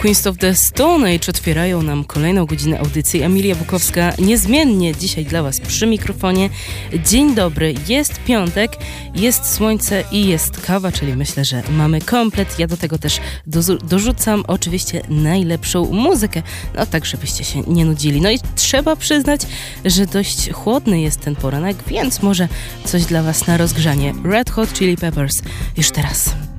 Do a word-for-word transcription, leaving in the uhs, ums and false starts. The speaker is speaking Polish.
Queens of the Stone Age otwierają nam kolejną godzinę audycji. Emilia Bukowska niezmiennie dzisiaj dla Was przy mikrofonie. Dzień dobry, jest piątek, jest słońce i jest kawa, czyli myślę, że mamy komplet. Ja do tego też do, dorzucam oczywiście najlepszą muzykę, no tak, żebyście się nie nudzili. No i trzeba przyznać, że dość chłodny jest ten poranek, więc może coś dla Was na rozgrzanie. Red Hot Chili Peppers już teraz.